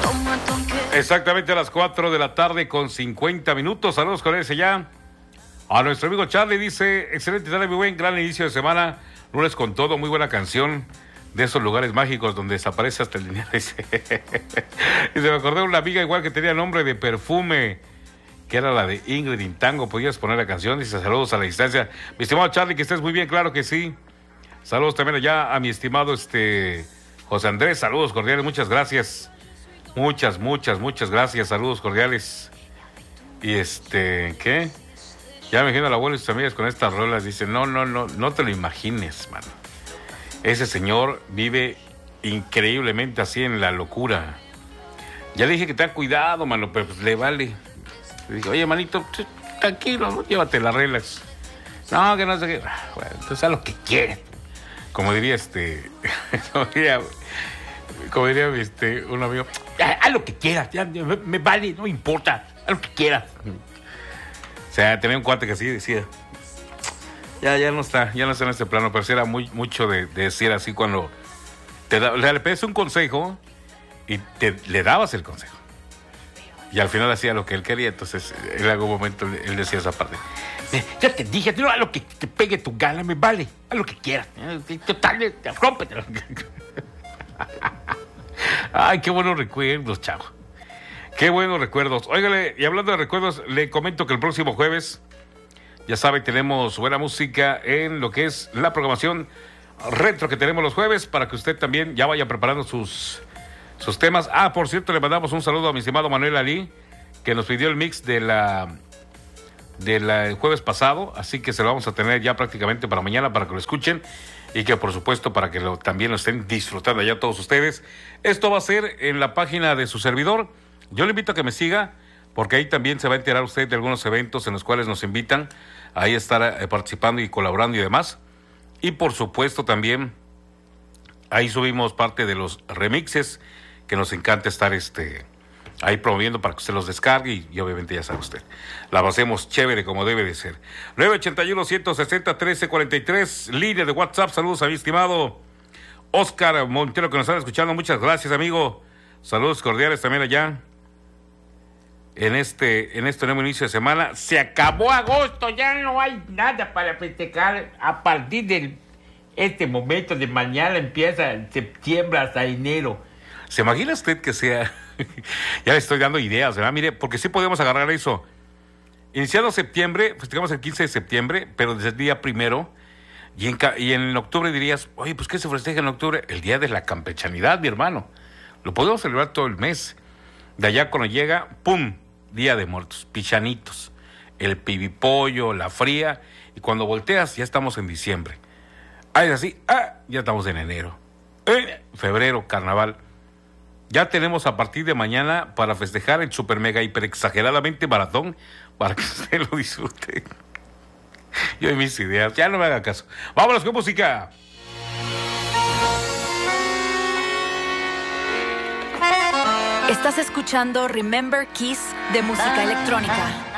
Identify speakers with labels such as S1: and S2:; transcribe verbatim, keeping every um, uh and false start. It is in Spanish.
S1: Exactamente a las cuatro de la tarde con cincuenta minutos. Saludos con ese ya. A nuestro amigo Charlie dice, excelente tarde, muy buen, gran inicio de semana. Lunes con todo, muy buena canción. De esos lugares mágicos donde desaparece hasta el dinero. Dice, y se me acordó de una amiga igual que tenía nombre de perfume, que era la de Ingrid Intango. ¿Podías poner la canción? Dice, saludos a la distancia. Mi estimado Charlie, que estés muy bien, claro que sí. Saludos también allá a mi estimado este José Andrés. Saludos cordiales, muchas gracias. Muchas, muchas, muchas gracias. Saludos cordiales. Y este, ¿qué? Ya me imagino al abuelo y sus amigas con estas rolas. Dice, no, no, no, no te lo imagines, mano. Ese señor vive increíblemente así en la locura. Ya le dije que tenga cuidado, mano, pero pues le vale. Le dije, oye, manito, tranquilo, ¿no? Llévate las reglas. No, que no sé qué. Bueno, entonces haz lo que quieras. Como diría este, como diría, como diría este, un amigo, haz lo que quieras, ya, me, me vale, no me importa, haz lo que quieras. O sea, tenía un cuate que así decía. Ya, ya no está, ya no está en este plano, pero sí era muy, mucho de, de decir así cuando te da, le pedías un consejo y te, le dabas el consejo. Y al final hacía lo que él quería, entonces en algún momento él decía esa parte. Ya te dije, no, haz lo que te pegue tu gana, me vale, haz lo que quieras. Total, rómpetelo. Ay, qué buenos recuerdos, chavo. Qué buenos recuerdos. Óigale, y hablando de recuerdos, le comento que el próximo jueves, ya sabe, tenemos buena música en lo que es la programación retro que tenemos los jueves, para que usted también ya vaya preparando sus, sus temas. Ah, por cierto, le mandamos un saludo a mi estimado Manuel Ali, que nos pidió el mix de la del jueves pasado, así que se lo vamos a tener ya prácticamente para mañana, para que lo escuchen y que por supuesto para que lo, también lo estén disfrutando ya todos ustedes. Esto va a ser en la página de su servidor. Yo le invito a que me siga, porque ahí también se va a enterar usted de algunos eventos en los cuales nos invitan ahí a estar eh, participando y colaborando y demás. Y por supuesto también ahí subimos parte de los remixes que nos encanta estar este ahí promoviendo para que usted los descargue y, y obviamente ya sabe usted, la hacemos chévere como debe de ser. nueve ochenta y uno, ciento sesenta, trece cuarenta y tres, línea de WhatsApp. Saludos a mi estimado Oscar Montero, que nos está escuchando. Muchas gracias, amigo. Saludos cordiales también allá en este, en este nuevo inicio de semana. Se acabó agosto, ya no hay nada para festejar. A partir de este momento de mañana empieza septiembre hasta enero. ¿Se imagina usted que sea? Ya le estoy dando ideas, ¿verdad? Mire, porque sí podemos agarrar eso. Iniciado septiembre, festejamos el quince de septiembre, pero desde el día primero, y en, y en octubre dirías, oye, pues ¿qué se festeja en octubre? El día de la campechanidad, mi hermano. Lo podemos celebrar todo el mes. De allá cuando llega, ¡pum!, Día de Muertos, pichanitos, el pibipollo, la fría, y cuando volteas ya estamos en diciembre. Ah, es así, ah, ya estamos en enero. Eh, febrero, carnaval. Ya tenemos a partir de mañana para festejar el super mega hiper exageradamente maratón, para que usted lo disfrute. Yo y mis ideas, ya no me haga caso. Vámonos con música.
S2: Estás escuchando Remember Kiss de música electrónica.